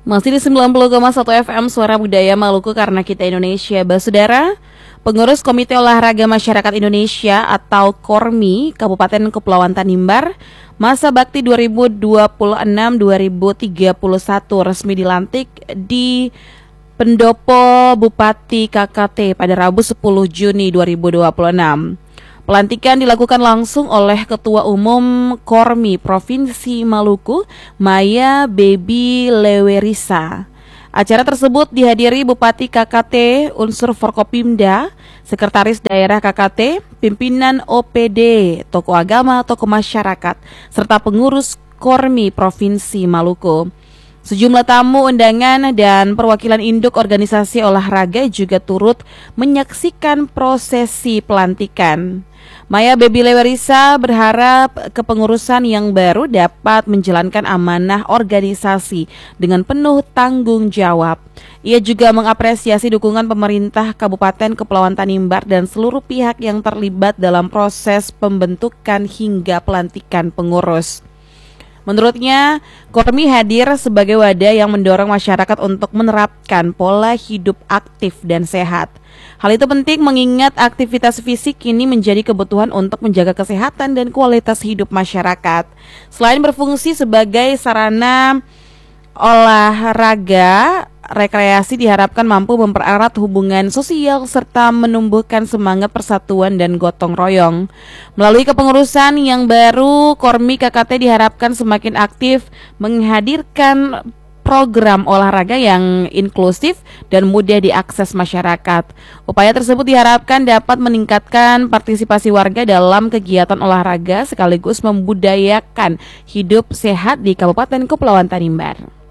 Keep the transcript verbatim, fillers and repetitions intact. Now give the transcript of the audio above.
Masih di sembilan puluh koma satu F M Suara Budaya Maluku karena kita Indonesia. Saudara, pengurus Komite Olahraga Masyarakat Indonesia atau KORMI Kabupaten Kepulauan Tanimbar masa bakti dua ribu dua puluh enam dua ribu tiga puluh satu resmi dilantik di Pendopo Bupati K K T pada Rabu sepuluh Juni dua ribu dua puluh enam. Pelantikan dilakukan langsung oleh Ketua Umum KORMI Provinsi Maluku, Maya Baby Lewerisa. Acara tersebut dihadiri Bupati K K T, unsur Forkopimda, Sekretaris Daerah K K T, pimpinan O P D, tokoh agama, tokoh masyarakat, serta pengurus KORMI Provinsi Maluku. Sejumlah tamu undangan dan perwakilan induk organisasi olahraga juga turut menyaksikan prosesi pelantikan. Maya Baby Lewerisa berharap kepengurusan yang baru dapat menjalankan amanah organisasi dengan penuh tanggung jawab. Ia juga mengapresiasi dukungan pemerintah Kabupaten Kepulauan Tanimbar dan seluruh pihak yang terlibat dalam proses pembentukan hingga pelantikan pengurus. Menurutnya, KORMI hadir sebagai wadah yang mendorong masyarakat untuk menerapkan pola hidup aktif dan sehat. Hal itu penting mengingat aktivitas fisik kini menjadi kebutuhan untuk menjaga kesehatan dan kualitas hidup masyarakat. Selain berfungsi sebagai sarana olahraga, rekreasi diharapkan mampu mempererat hubungan sosial serta menumbuhkan semangat persatuan dan gotong royong. Melalui kepengurusan yang baru, KORMI K K T diharapkan semakin aktif menghadirkan program olahraga yang inklusif dan mudah diakses masyarakat. Upaya tersebut diharapkan dapat meningkatkan partisipasi warga dalam kegiatan olahraga sekaligus membudayakan hidup sehat di Kabupaten Kepulauan Tanimbar.